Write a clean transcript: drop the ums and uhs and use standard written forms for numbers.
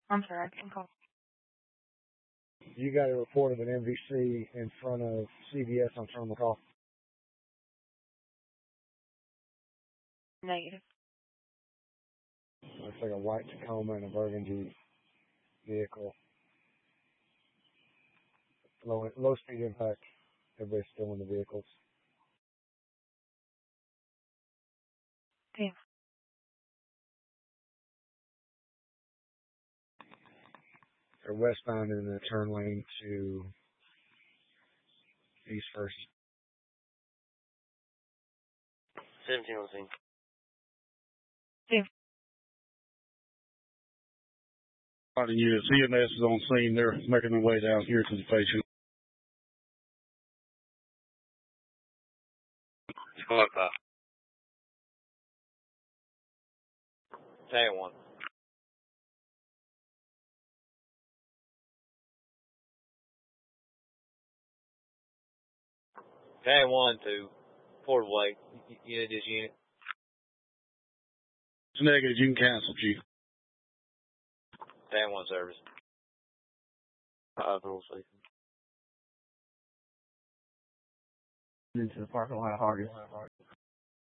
I'm sorry, I can call. You got a report of an MVC in front of CVS on Terminal Call. Negative. Looks like a white Tacoma and a burgundy vehicle. Low speed impact. Everybody's still in the vehicles. Damn. They're westbound in the turn lane to East First. 17 on the scene. Unit CMS is on scene. They're making their way down here to the patient. Squad 5. Tag 1. Tag 1 to Port Lake. You this unit? It's negative. You can cancel, Chief. Tag 1 service. 5 North Station. Into the parking lot of Hargis.